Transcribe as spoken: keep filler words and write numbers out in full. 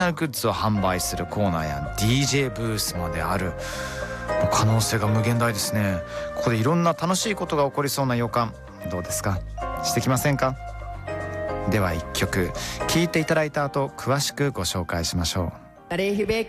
ナルグッズを販売するコーナーや ディージェー ブースまである。可能性が無限大ですね。ここでいろんな楽しいことが起こりそうな予感、どうですか？してきませんか？では一曲聴いていただいた後、詳しくご紹介しましょう。 ガレーヒベイク